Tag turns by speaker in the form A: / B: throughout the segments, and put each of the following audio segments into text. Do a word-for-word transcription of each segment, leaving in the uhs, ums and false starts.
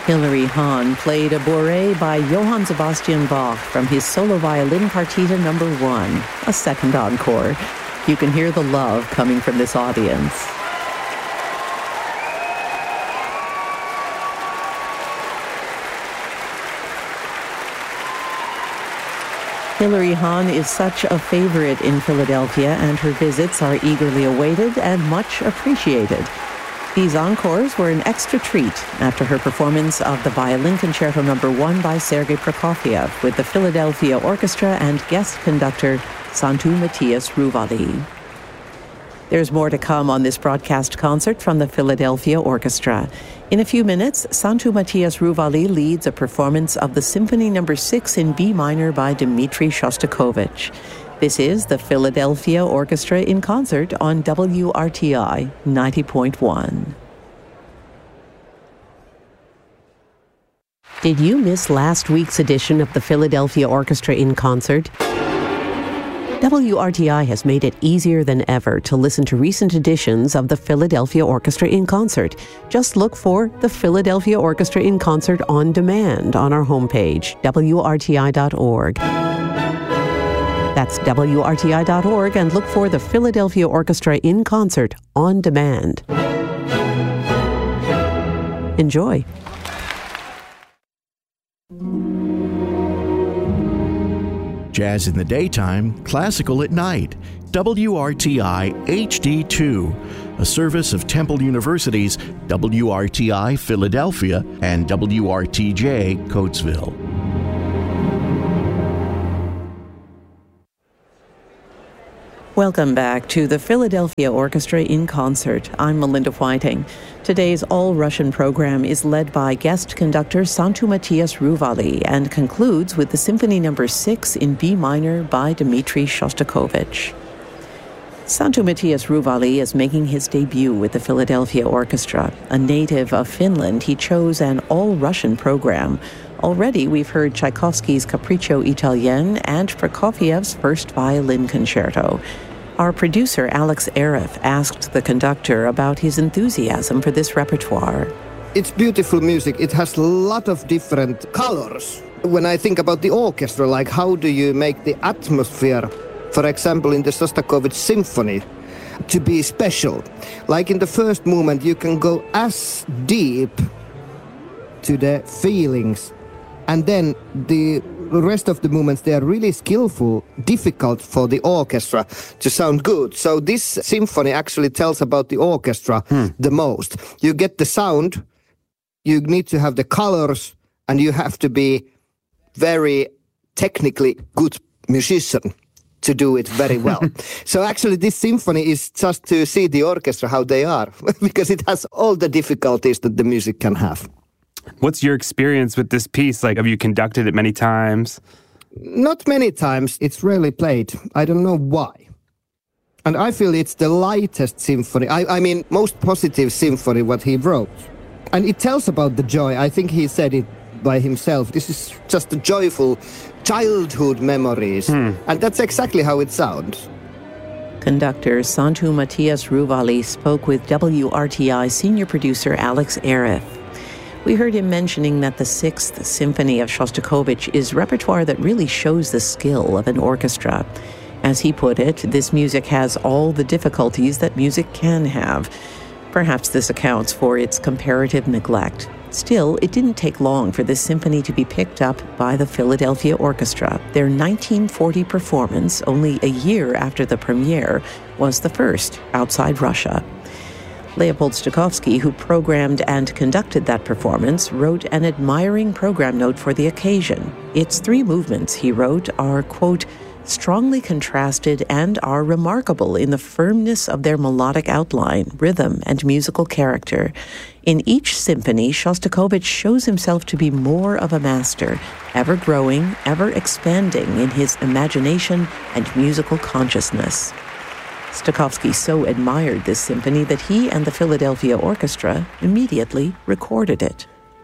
A: Hilary Hahn played a Bourrée by Johann Sebastian Bach from his solo violin partita number one, a second encore. You can hear the love coming from this audience. Hilary Hahn is such a favorite in Philadelphia, and her visits are eagerly awaited and much appreciated. These encores were an extra treat after her performance of the Violin Concerto number one by Sergei Prokofiev with the Philadelphia Orchestra and guest conductor Santu Matthias Ruvali. There's more to come on this broadcast concert from the Philadelphia Orchestra. In a few minutes, Santu Matthias Ruvali leads a performance of the Symphony number six in B minor by Dmitri Shostakovich. This is the Philadelphia Orchestra in concert on W R T I ninety point one. Did you miss last week's edition of the Philadelphia Orchestra in concert? W R T I has made it easier than ever to listen to recent editions of the Philadelphia Orchestra in Concert. Just look for the Philadelphia Orchestra in Concert on demand on our homepage, W R T I dot org. That's W R T I dot org, and look for the Philadelphia Orchestra in Concert on demand. Enjoy.
B: Jazz in the daytime, classical at night. W R T I H D two, a service of Temple University's W R T I Philadelphia and W R T J Coatesville.
A: Welcome back to the Philadelphia Orchestra in Concert. I'm Melinda Whiting. Today's all-Russian program is led by guest conductor Santu Matthias Ruvali and concludes with the Symphony number six in B minor by Dmitri Shostakovich. Santu Matthias Ruvali is making his debut with the Philadelphia Orchestra. A native of Finland, he chose an all-Russian program. Already, we've heard Tchaikovsky's Capriccio Italien and Prokofiev's First Violin Concerto. Our producer, Alex Arif, asked the conductor about his enthusiasm for this repertoire.
C: It's beautiful music. It has a lot of different colors. When I think about the orchestra, like how do you make the atmosphere, for example, in the Shostakovich Symphony, to be special? Like in the first movement, you can go as deep to the feelings, and then the rest of the movements, they are really skillful, difficult for the orchestra to sound good. So this symphony actually tells about the orchestra hmm. the most. You get the sound, you need to have the colors, and you have to be very technically good musician to do it very well. So actually this symphony is just to see the orchestra, how they are, because it has all the difficulties that the music can have.
D: What's your experience with this piece? Like, have you conducted it many times?
C: Not many times. It's rarely played. I don't know why. And I feel it's the lightest symphony. I, I mean, most positive symphony what he wrote. And it tells about the joy. I think he said it by himself. This is just a joyful childhood memories. Hmm. And that's exactly how it sounds.
A: Conductor Santu Matthias Ruvali spoke with W R T I senior producer Alex Arif. We heard him mentioning that the Sixth Symphony of Shostakovich is repertoire that really shows the skill of an orchestra. As he put it, this music has all the difficulties that music can have. Perhaps this accounts for its comparative neglect. Still, it didn't take long for this symphony to be picked up by the Philadelphia Orchestra. Their nineteen forty performance, only a year after the premiere, was the first outside Russia. Leopold Stokowski, who programmed and conducted that performance, wrote an admiring program note for the occasion. Its three movements, he wrote, are, quote, strongly contrasted and are remarkable in the firmness of their melodic outline, rhythm, and musical character. In each symphony, Shostakovich shows himself to be more of a master, ever growing, ever expanding in his imagination and musical consciousness. Stokowski so admired this symphony that he and the Philadelphia Orchestra immediately recorded it.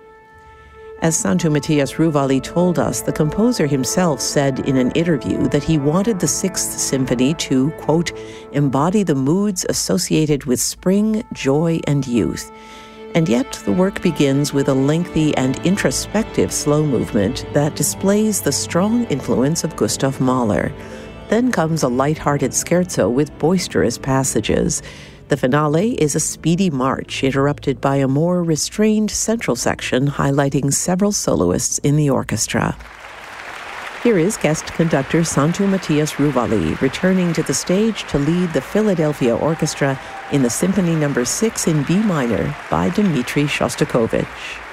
A: As Santu Matthias Ruvali told us, the composer himself said in an interview that he wanted the Sixth Symphony to, quote, embody the moods associated with spring, joy, and youth. And yet the work begins with a lengthy and introspective slow movement that displays the strong influence of Gustav Mahler. Then comes a light-hearted scherzo with boisterous passages. The finale is a speedy march interrupted by a more restrained central section highlighting several soloists in the orchestra. Here is guest conductor Santtu Matias Ruvali returning to the stage to lead the Philadelphia Orchestra in the Symphony Number six in B minor by Dmitri Shostakovich.